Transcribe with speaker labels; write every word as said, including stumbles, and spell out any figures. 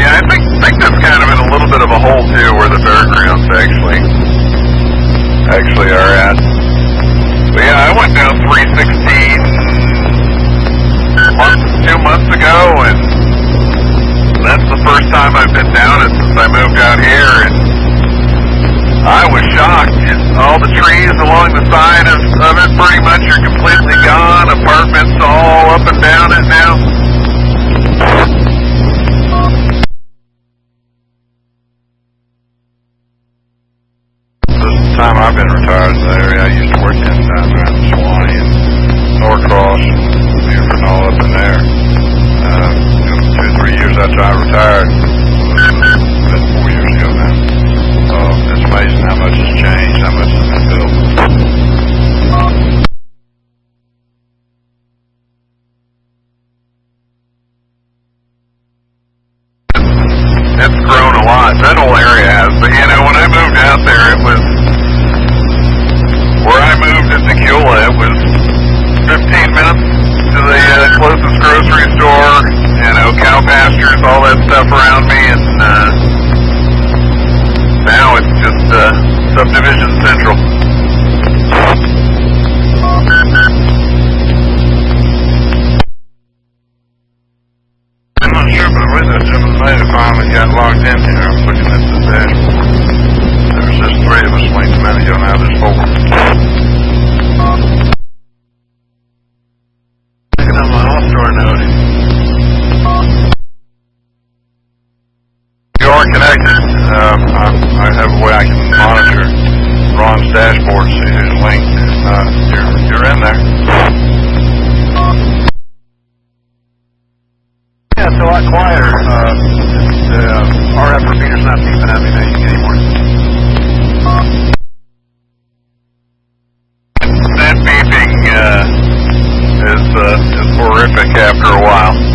Speaker 1: Yeah, I think think that's kind of in a little bit of a hole too, where the fairgrounds actually actually are at. But yeah, I went down three sixteen months, two months ago, and that's the first time I've been down it since I moved out here, and I was shocked. All the trees along the side of, of it pretty much are completely gone. Apartments all up and down it now.
Speaker 2: This time I've been retired in the area. I used to work in down around Sewanee and Norcross and Buford and all up in there. Uh, two, three years after I retired, about four years ago now. Uh, it's amazing how much has changed, how much has been built.
Speaker 1: It's grown a lot. That whole area has. But you know, when I moved out there, it was where I moved in Tequila. It was fifteen minutes to the uh, closest grocery store. You know, cow pastures, all that stuff around me, and uh, now it's just uh, subdivision central.
Speaker 2: I'm not sure, but with that Jim Maida finally got logged in here. I was looking at the dashboard. There was just three of us waiting a minute ago, now there's four. Looking at my offshore note. You are connected. Um, I, I have a way I can monitor Ron's dashboard, see who's linked. Uh, you're, you're in there. Yeah, it's a lot quieter. Uh, the uh, R F repeater's not beeping at me anymore.
Speaker 1: That beeping uh, is uh, is horrific after a while.